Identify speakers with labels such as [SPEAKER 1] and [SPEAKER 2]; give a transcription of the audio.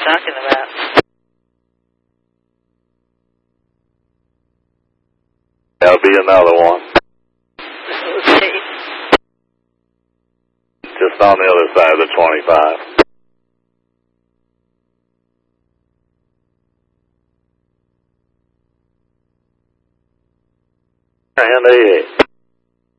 [SPEAKER 1] talking about.
[SPEAKER 2] There'll be another one.
[SPEAKER 1] Okay.
[SPEAKER 2] Just on the other side of the 25. And 88.